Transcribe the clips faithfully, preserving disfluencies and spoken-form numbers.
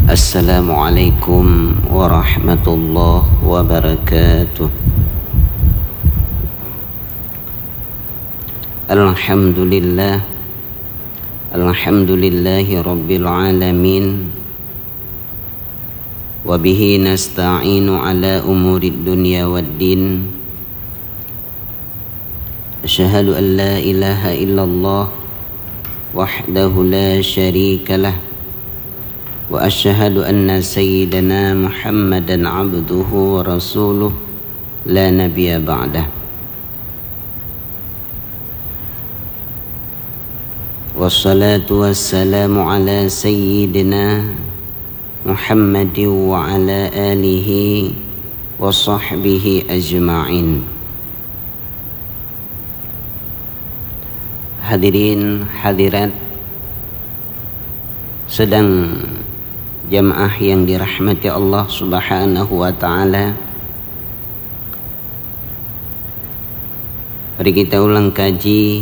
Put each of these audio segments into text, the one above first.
Assalamualaikum warahmatullahi wabarakatuh. Alhamdulillah, alhamdulillahi rabbil alamin. Wabihi nasta'inu ala umurid dunya waddin. Asyhadu an la ilaha illallah wahdahu la syarika lah. Wa asyhadu anna sayyidana Muhammadan abduhu wa rasuluh la nabiyya ba'dah. Wassalatu wassalamu ala sayyidina Muhammadin wa ala alihi wa sahbihi ajma'in. Hadirin hadirat sedang jamaah yang dirahmati Allah Subhanahu wa ta'ala, mari kita ulang kaji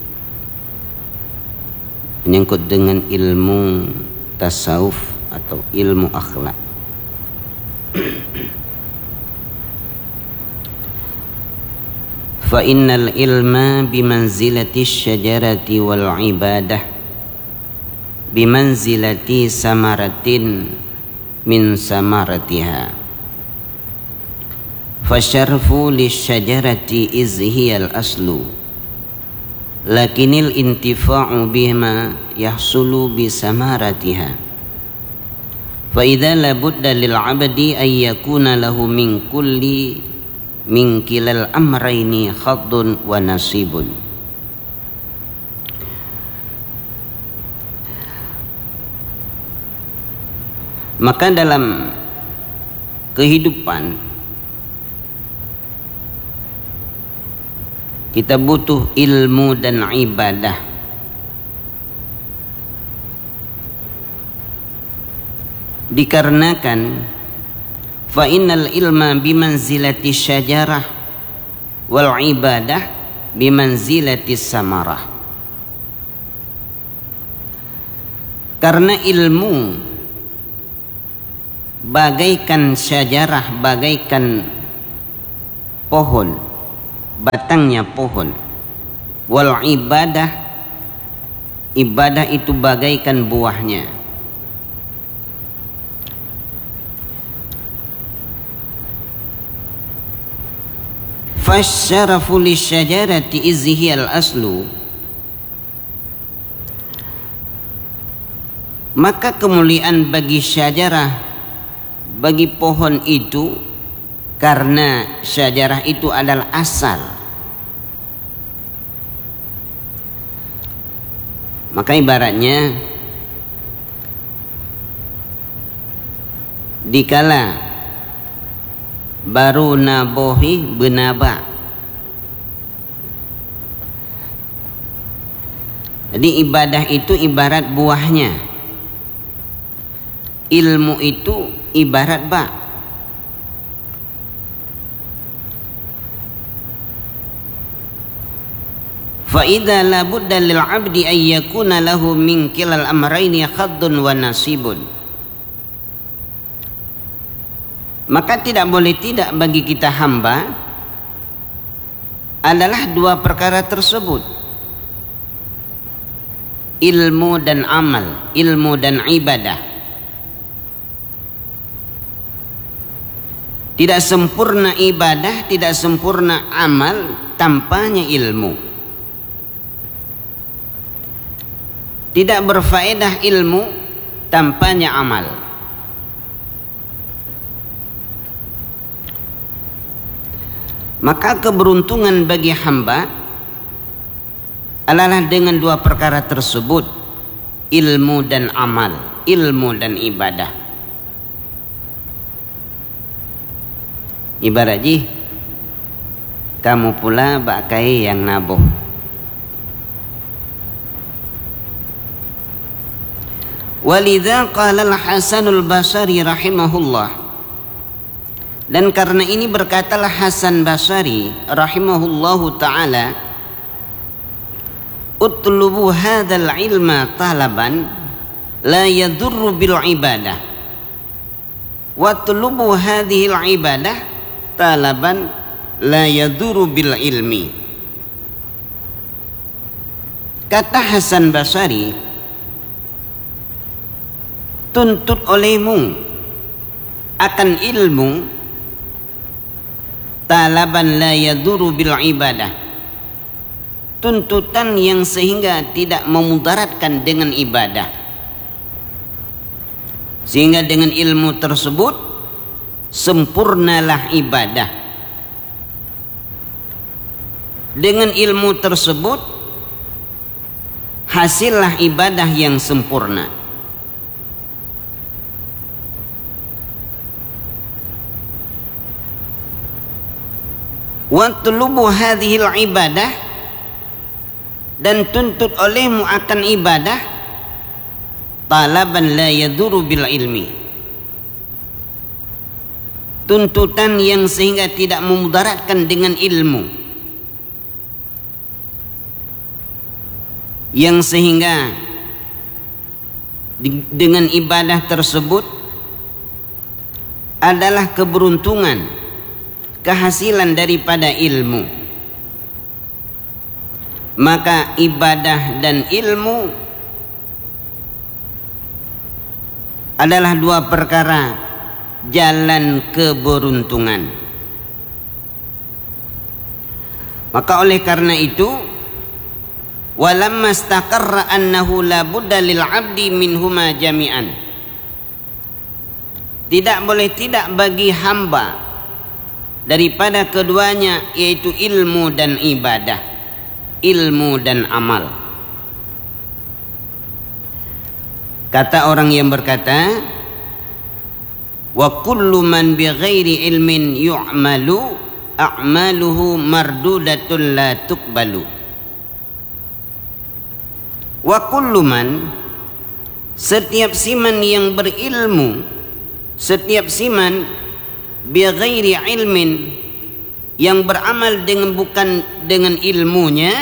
menyangkut dengan ilmu tasawuf atau ilmu akhlak. Fa innal ilma bimanzilati syajarati wal ibadah bimanzilati samaratin min samaratiha. Fasyarfu lisyajarati izhiyal aslu, lakinil intifa'u bima yahsulu bisamaratiha. Fa idza la budda lil 'abdi ay yakuna lahu min kulli min kilal amrayni khaddun wa nasibun. Maka dalam kehidupan kita butuh ilmu dan ibadah. Dikarenakan fa innal ilma bimanzilati syajarah wal ibadah bimanzilati samarah. Karena ilmu bagaikan syajarah, bagaikan pohon, batangnya pohon. Wal ibadah, ibadah itu bagaikan buahnya. Fasyarafu lisyajarati izhiyal aslu, maka kemuliaan bagi syajarah, bagi pohon itu, karena syajarah itu adalah asal. Maka ibaratnya dikala baru nabohi benaba, jadi ibadah itu ibarat buahnya, ilmu itu ibarat ba. Fa idza la budda lil 'abdi ay yakuna lahu min kilal amrayni khaddun wa nasibun. Maka tidak boleh tidak bagi kita hamba adalah dua perkara tersebut, ilmu dan amal, ilmu dan ibadah. Tidak sempurna ibadah, tidak sempurna amal tanpanya ilmu. Tidak berfaedah ilmu tanpanya amal. Maka keberuntungan bagi hamba adalah dengan dua perkara tersebut, ilmu dan amal, ilmu dan ibadah. Ibarat ji, kamu pula bakai yang naboh. Walidha qala al-Hasanul Basri rahimahullah, dan karena ini berkatalah Hasan Basri rahimahullahu ta'ala, utlubu hadzal ilma talaban la yadurru bil ibadah. wa tulubu hadhil ibadah talaban la yaduru bil ilmi. Kata Hasan Basri, tuntut olehmu akan ilmu talaban la yaduru bil ibadah, tuntutan yang sehingga tidak memudaratkan dengan ibadah, sehingga dengan ilmu tersebut sempurnalah ibadah. Dengan ilmu tersebut hasillah ibadah yang sempurna. Wa tulubu hadhil ibadah, dan tuntut olehmu akan ibadah talaban la yaduru bil ilmi, tuntutan yang sehingga tidak memudaratkan dengan ilmu, yang sehingga di, dengan ibadah tersebut adalah keberuntungan, kehasilan daripada ilmu. Maka ibadah dan ilmu adalah dua perkara jalan keberuntungan. Maka oleh karena itu, walamma istaqarra annahu la budda lil 'abdi minhuma jami'an, tidak boleh tidak bagi hamba daripada keduanya, yaitu ilmu dan ibadah, ilmu dan amal. Kata orang yang berkata, wa kullu man bighairi ilmin yu'malu a'maluhu mardudatun la tuqbalu. Wa kullu man, setiap siman yang berilmu, setiap siman bighairi ilmin, yang beramal dengan bukan dengan ilmunya,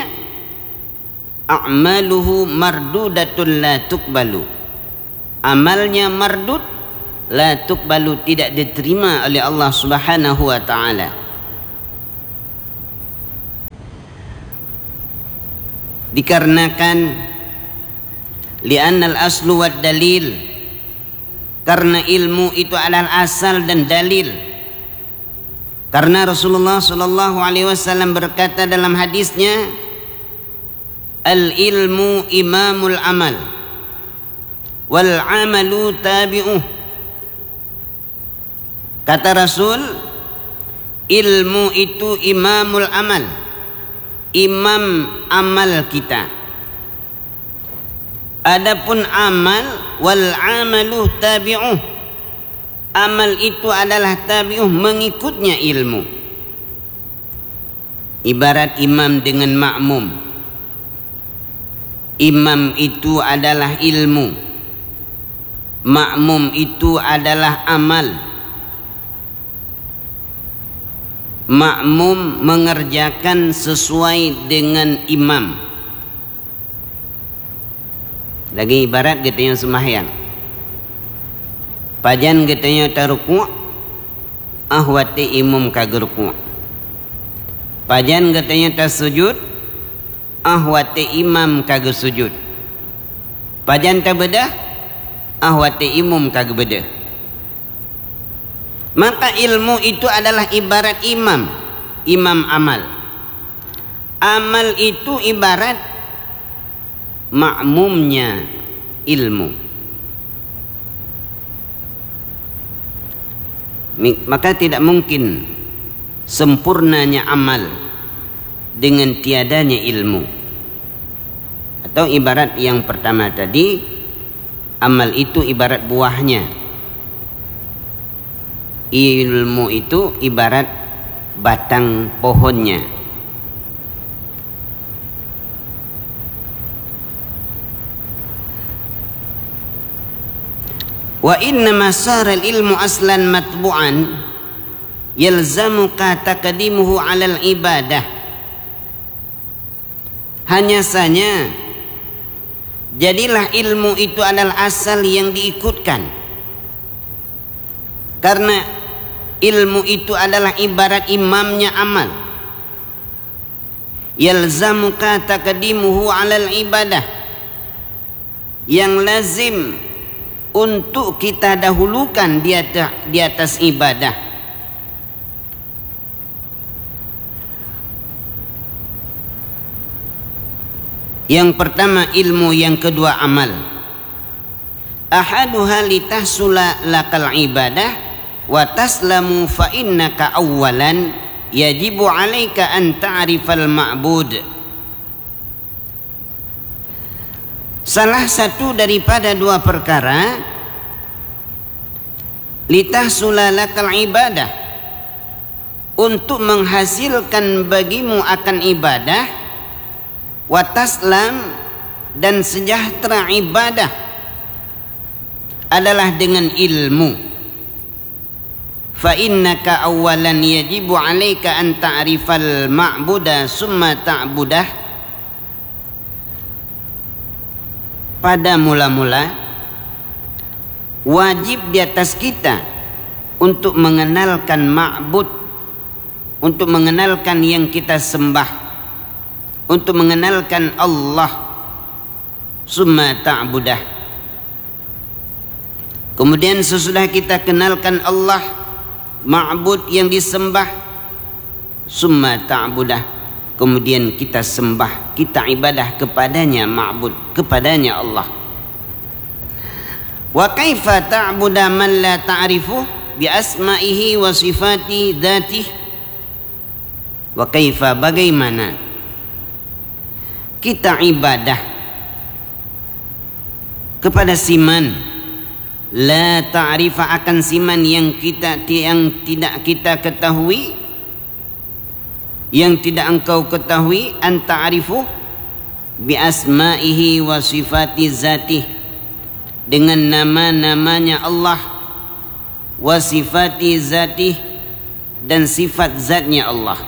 a'maluhu mardudatun la tuqbalu, amalnya mardud, la tuqbalu, tidak diterima oleh Allah Subhanahu wa taala. Dikarenakan li'anna al-aslu wad dalil, karena ilmu itu adalah asal dan dalil. Karena Rasulullah sallallahu alaihi wasallam berkata dalam hadisnya, al-ilmu imamul amal wal amalu tabi'uh. Kata Rasul, ilmu itu imamul amal, imam amal kita. Adapun amal, wal amalu tabi'uh, amal itu adalah tabi'uh, mengikutnya ilmu. Ibarat imam dengan makmum, imam itu adalah ilmu, makmum itu adalah amal. Makmum mengerjakan sesuai dengan imam. Lagi ibarat kita yang sembahyang, pajan kita yang taruku, ahwati imam kagruku. Pajan kita yang tasujud, ahwati imam kagak sujud. Pajan tabedah, ahwati imam kagak bedah. Maka ilmu itu adalah ibarat imam, imam amal. Amal itu ibarat makmumnya ilmu. Maka tidak mungkin sempurnanya amal dengan tiadanya ilmu. Atau ibarat yang pertama tadi, amal itu ibarat buahnya, ilmu itu ibarat batang pohonnya. Wa inna masara ilmu aslan matbu'an yalzamuka taqdimuhu 'alal ibadah. Hanya saja jadilah ilmu itu adalah asal yang diikutkan, Karena ilmu itu adalah ibarat imamnya amal. Yalzamuka taqdimuhu 'alal ibadah. Yang lazim untuk kita dahulukan di atas, di atas ibadah. Yang pertama ilmu, yang kedua amal. Ahaduha litahsula lakal ibadah wa taslamu fa innaka awwalan yajibu 'alaika an ta'rifal ma'bud. Salah satu daripada dua perkara, litahsula lakal ibadah, untuk menghasilkan bagimu akan ibadah, wa taslam, dan sejahtera ibadah, adalah dengan ilmu. Fa innaka awalan yajibu 'alaika an ta'rifal ma'buda summa ta'budah. Pada mula-mula wajib di atas kita untuk mengenalkan ma'bud, untuk mengenalkan yang kita sembah, untuk mengenalkan Allah, summa ta'budah. Kemudian sesudah kita kenalkan Allah, ma'bud yang disembah, summa ta'budah, kemudian kita sembah, kita ibadah kepadanya, ma'bud, kepadanya Allah. Wa kaifa ta'buda man la ta'rifu bi asma'ihi wa sifati dzatih. Wa kaifa, bagaimana kita ibadah kepada siman la ta'rifa, akan siman yang kita yang tidak kita ketahui, yang tidak engkau ketahui, an ta'rifu bi asma'ihi wa sifati zatih, dengan nama-namanya Allah, wa sifati zatih, dan sifat zatnya Allah,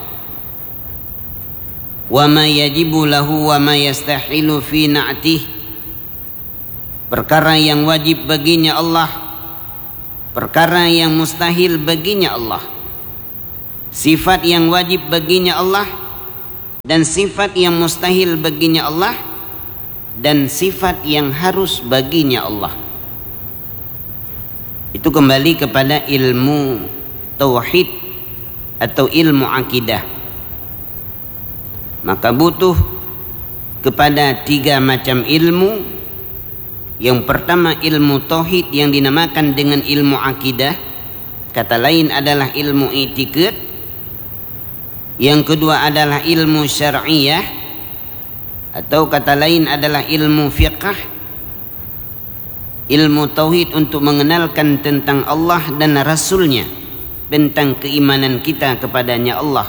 wa ma yajibu lahu wa ma yastahilu fi na'tih, perkara yang wajib baginya Allah, perkara yang mustahil baginya Allah, sifat yang wajib baginya Allah dan sifat yang mustahil baginya Allah, dan sifat yang harus baginya Allah. Itu kembali kepada ilmu tauhid atau ilmu akidah. Maka butuh kepada tiga macam ilmu. Yang pertama ilmu tauhid yang dinamakan dengan ilmu akidah, kata lain adalah ilmu i'tiqad. Yang kedua adalah ilmu syar'iyah, atau kata lain adalah ilmu fiqh, ilmu tauhid untuk mengenalkan tentang Allah dan Rasulnya, tentang keimanan kita kepadanya Allah.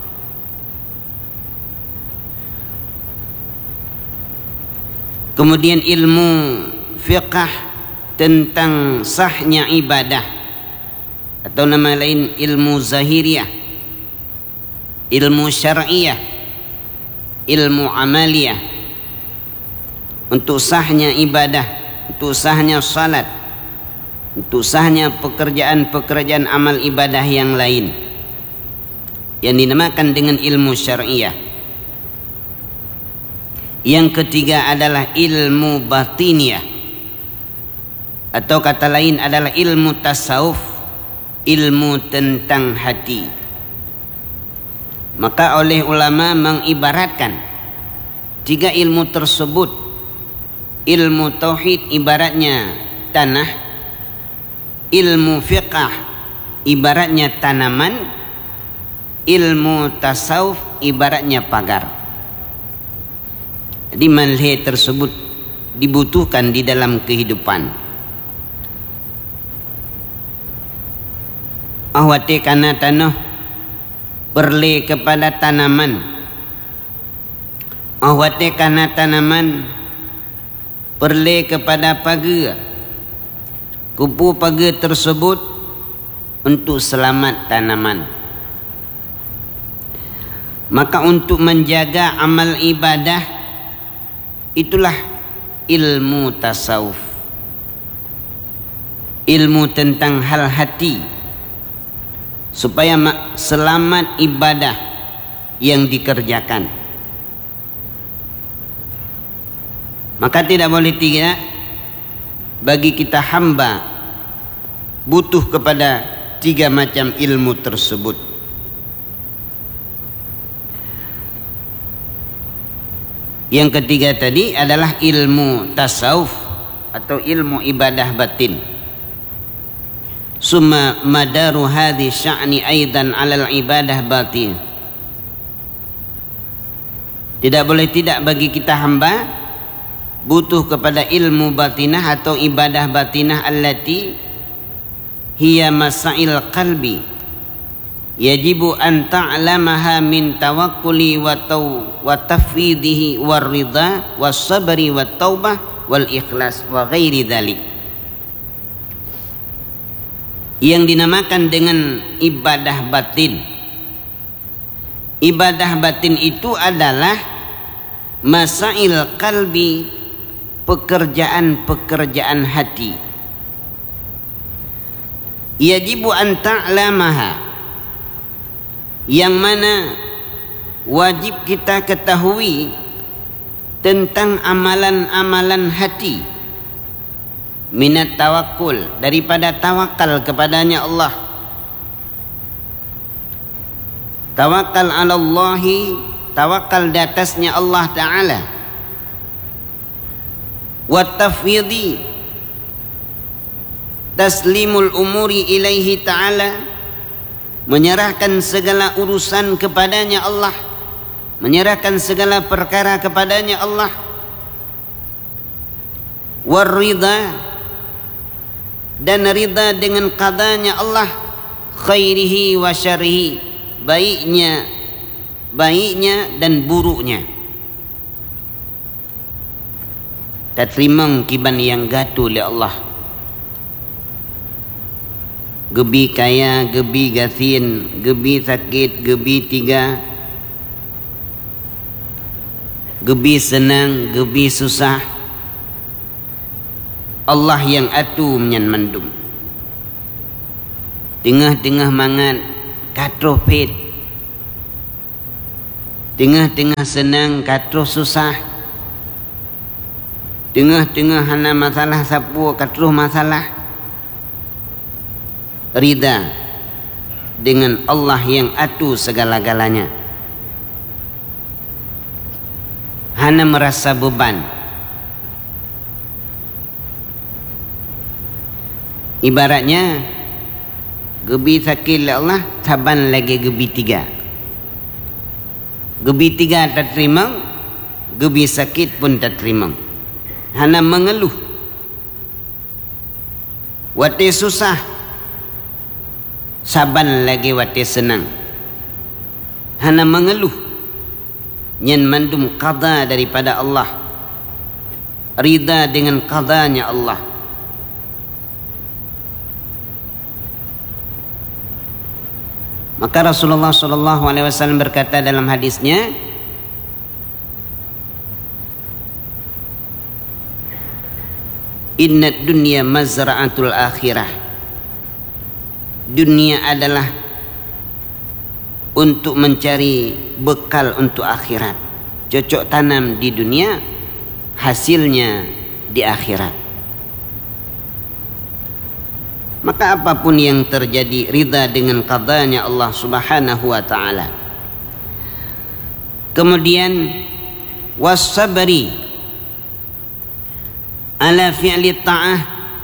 Kemudian ilmu fiqh tentang sahnya ibadah, atau nama lain ilmu zahiriyah, ilmu syar'iyah, ilmu amaliyah, untuk sahnya ibadah, untuk sahnya salat, untuk sahnya pekerjaan-pekerjaan amal ibadah yang lain, yang dinamakan dengan ilmu syar'iyah. Yang ketiga adalah ilmu batiniyah, atau kata lain adalah ilmu tasawuf, ilmu tentang hati. Maka oleh ulama mengibaratkan tiga ilmu tersebut. Ilmu tauhid ibaratnya tanah, ilmu fiqh ibaratnya tanaman, ilmu tasawuf ibaratnya pagar. Jadi manhaj tersebut dibutuhkan di dalam kehidupan. Ahwate kana tanah perle kepada tanaman, ahwate kana tanaman perle kepada pagar, kupu pagar tersebut untuk selamat tanaman. Maka untuk menjaga amal ibadah, itulah ilmu tasawuf, ilmu tentang hal hati, supaya selamat ibadah yang dikerjakan. Maka tidak boleh tidak bagi kita hamba butuh kepada tiga macam ilmu tersebut. Yang ketiga tadi adalah ilmu tasawuf atau ilmu ibadah batin. Summa madaru hadhi sya'ni aidan 'alal ibadah batin. Tidak boleh tidak bagi kita hamba butuh kepada ilmu batinah atau ibadah batinah allati hiya masail qalbi yajibu an ta'lamaha min tawakkuli wa taw wa tafwidihi war ridha was sabri wat taubah wal ikhlas wa ghairi dzalik, yang dinamakan dengan ibadah batin. Ibadah batin itu adalah masail qalbi, pekerjaan-pekerjaan hati. Yajibu an ta'lamaha, yang mana wajib kita ketahui tentang amalan-amalan hati. Minat tawakkul, daripada tawakal kepadanya Allah. Tawakal ala Allahi, tawakal di atasnya Allah Ta'ala. Wa tafwidi, taslimul umuri ilaihi Ta'ala, menyerahkan segala urusan kepadanya Allah, menyerahkan segala perkara kepadanya Allah. War ridha, dan ridha dengan qadanya Allah, khairihi wa syarrihi, baiknya baiknya dan buruknya. Tak terima kiban yang gatu oleh Allah. Gebi kaya, gebi gasin, gebi sakit, gebi tiga, gebi senang, gebi susah. Allah yang atu menyan mandum. Tengah-tengah mangat katro pet, tengah-tengah senang katro susah, tengah-tengah hana masalah sapu katro masalah. Rida dengan Allah yang atu segala-galanya. Hana merasa beban. Ibaratnya gebi sakit Allah, saban lagi gebi tiga. Gebi tiga tak terima, gebi sakit pun tak terima. Hana mengeluh. Wate susah, saban lagi wate senang. Hana mengeluh. Nyen mandum qada daripada Allah. Rida dengan qadanya Allah. Maka Rasulullah sallallahu alaihi wasallam berkata dalam hadisnya, inna dunya mazra'atul akhirah. Dunia adalah untuk mencari bekal untuk akhirat. Cocok tanam di dunia, hasilnya di akhirat. Maka apapun yang terjadi, ridha dengan qadanya Allah Subhanahu wa ta'ala. Kemudian was-sabri ala fi'li ta'ah,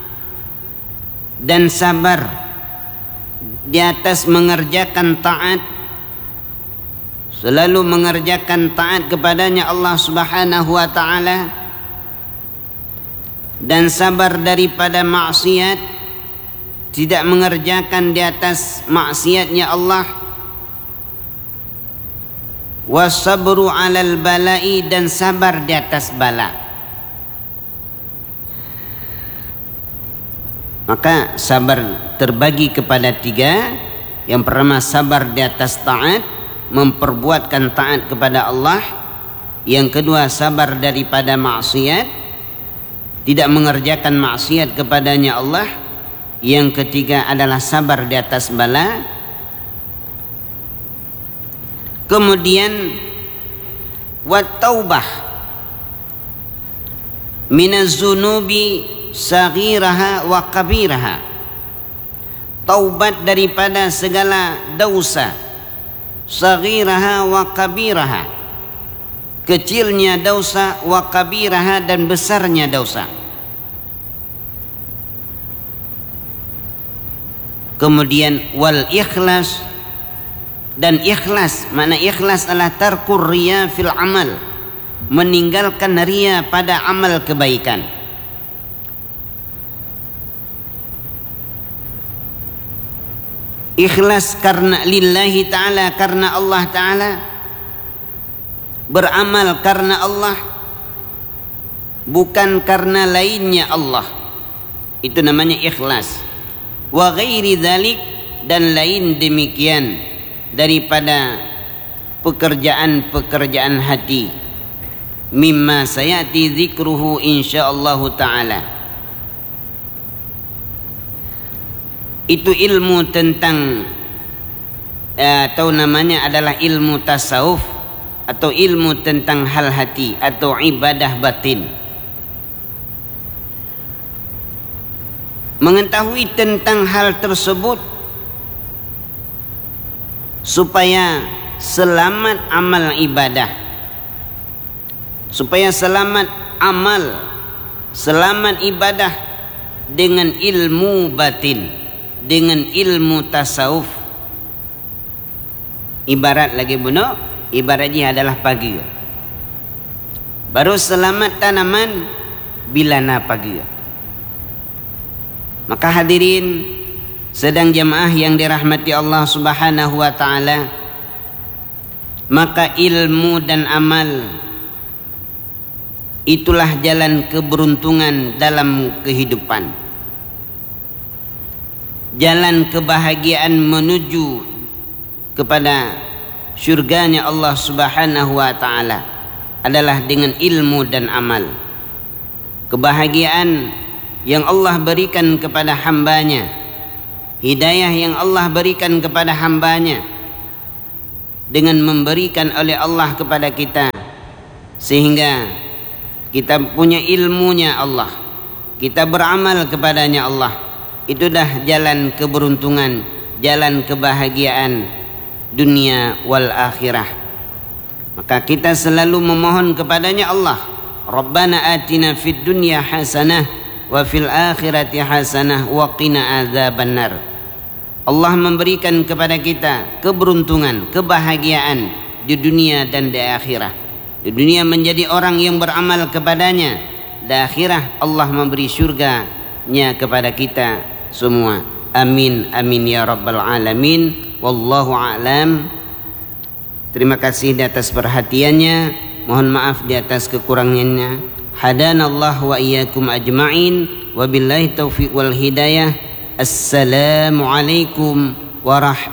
dan sabar di atas mengerjakan taat, selalu mengerjakan taat kepadanya Allah Subhanahu wa ta'ala, dan sabar daripada maksiat, tidak mengerjakan di atas maksiatnya Allah. Wasabru alal balai, dan sabar di atas bala. Maka sabar terbagi kepada tiga. Yang pertama sabar di atas taat, memperbuatkan taat kepada Allah. Yang kedua sabar daripada maksiat, tidak mengerjakan maksiat kepadanya Allah. Yang ketiga adalah sabar di atas bala, Kemudian wat taubah minaz zunubi saghiraha wa kabiraha, taubat daripada segala dosa, saghiraha wa kabiraha, kecilnya dosa, wa kabiraha dan besarnya dosa. Kemudian wal ikhlas, dan ikhlas, makna ikhlas adalah tarkur riya fil amal, meninggalkan riya pada amal kebaikan. Ikhlas karena lillahi ta'ala, karena Allah ta'ala, beramal karena Allah, bukan karena lainnya Allah, itu namanya ikhlas. Wa ghairi dzalik, dan lain demikian daripada pekerjaan-pekerjaan hati, mimma sayati dzikruhu insyaallah taala. Itu ilmu tentang atau namanya adalah ilmu tasawuf atau ilmu tentang hal hati atau ibadah batin. Mengetahui tentang hal tersebut supaya selamat amal ibadah, supaya selamat amal, selamat ibadah dengan ilmu batin, dengan ilmu tasawuf. Ibarat lagi bunuh, ibaratnya adalah pagi, baru selamat tanaman bila na pagi. Maka hadirin sedang jamaah yang dirahmati Allah Subhanahu wa taala, maka ilmu dan amal itulah jalan keberuntungan dalam kehidupan, jalan kebahagiaan menuju kepada syurganya Allah Subhanahu wa taala adalah dengan ilmu dan amal. Kebahagiaan yang Allah berikan kepada hambanya, hidayah yang Allah berikan kepada hambanya dengan memberikan oleh Allah kepada kita, sehingga kita punya ilmunya Allah, kita beramal kepadanya Allah. Itu dah jalan keberuntungan, jalan kebahagiaan dunia wal akhirah. Maka kita selalu memohon kepadanya Allah, Rabbana atina fid dunya hasanah wa fil akhirati hasanah wa qina adzabannar. Allah memberikan kepada kita keberuntungan, kebahagiaan di dunia dan di akhirat. Di dunia menjadi orang yang beramal kepadanya, di akhirat Allah memberi syurganya kepada kita semua. Amin amin ya rabbal alamin. Wallahu a'lam. Terima kasih di atas perhatiannya, mohon maaf di atas kekurangannya. Hadanallahu wa iyyakum ajma'in, wabillahi taufiq wal hidayah. Assalamualaikum warahmatullahi